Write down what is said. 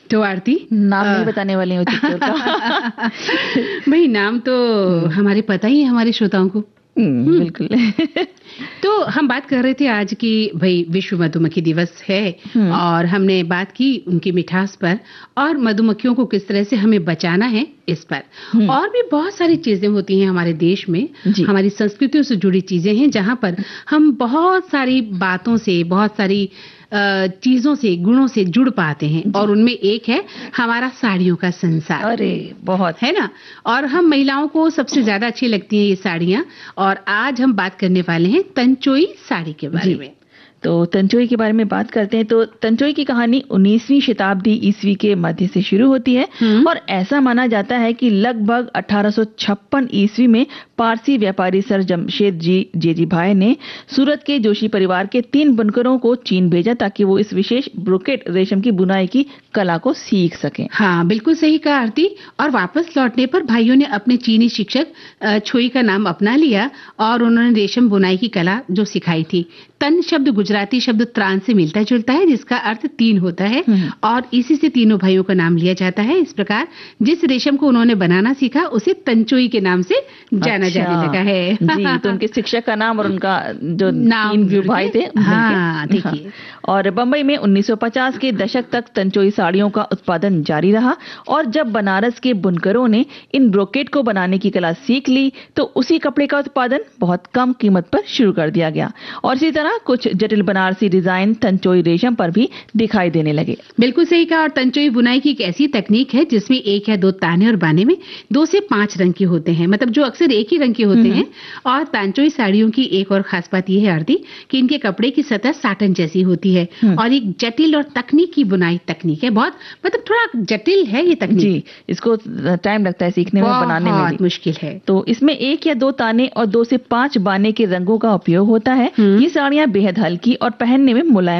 तो आरती नाम नहीं बताने वाली हूँ चित्तौड़ का। भाई नाम तो हमारे पता ही है हमारे श्रोताओं को। बिल्कुल। तो हम बात कर रहे थे आज की भाई विश्व मधुमक्खी दिवस है और हमने बात की उनकी मिठास पर और मधुमक्खियों को किस तरह से हमें बचाना है इस पर। और भी बहुत सारी चीजें होती हैं हमारे देश में, हमारी संस्कृतियों से जुड़ी चीजें हैं जहां पर हम बहुत सारी बातों से, बहुत सारी चीजों से, गुणों से जुड़ पाते हैं और उनमें एक है हमारा साड़ियों का संसार। अरे बहुत है ना। और हम महिलाओं को सबसे ज्यादा अच्छी लगती हैं ये साड़ियां और आज हम बात करने वाले हैं तंचोई साड़ी के बारे में। तो तंचोई के बारे में बात करते हैं। तो तंचोई की कहानी 19वीं शताब्दी ईस्वी के मध्य से शुरू होती है और ऐसा माना जाता है कि लगभग 1856 ईस्वी में पारसी व्यापारी सर जमशेद जी जेजी भाई ने सूरत के जोशी परिवार के 3 बुनकरों को चीन भेजा ताकि वो इस विशेष ब्रोकेट रेशम की बुनाई की कला को सीख सकें। हाँ, बिल्कुल सही कहा आरती। और वापस लौटने पर भाइयों ने अपने चीनी शिक्षक छोई का नाम अपना लिया और उन्होंने रेशम बुनाई की कला जो सिखाई थी। तन शब्द गुजराती शब्द त्रान से मिलता जुलता है जिसका अर्थ 3 होता है और इसी से तीनों भाइयों का नाम लिया जाता है। इस प्रकार जिस रेशम को उन्होंने बनाना सीखा उसे तंचोई के नाम से जाना जाने लगा है। जी, तो उनके शिक्षक का नाम और उनका जो नाम 3 भाई थे। हाँ, देखिए। और बंबई में 1950 के दशक तक तंचोई साड़ियों का उत्पादन जारी रहा और जब बनारस के बुनकरों ने इन ब्रोकेट को बनाने की कला सीख ली तो उसी कपड़े का उत्पादन बहुत कम कीमत पर शुरू कर दिया गया और इसी तरह कुछ जटिल बनारसी डिजाइन तंचोई रेशम पर भी दिखाई देने लगे। बिल्कुल सही कहा। और तंचोई बुनाई की एक ऐसी तकनीक है जिसमें 1 या 2 ताने और बाने में 2 से 5 रंग के होते हैं, मतलब जो अक्सर एक ही रंग के होते हैं। और तंचोई साड़ियों की एक और खास बात यह है आरती कि इनके कपड़े की सतह साटन जैसी होती है और एक जटिल और तकनीकी बुनाई तकनीक है। बहुत मतलब थोड़ा जटिल है ये तकनीक। जी, इसको टाइम लगता है सीखने में, बनाने में भी मुश्किल है। तो इसमें 1 या 2 ताने और 2 से 5 बाने के रंगों का उपयोग होता है। ये साड़ियां बेहद हल्की और पहनने में मुलायम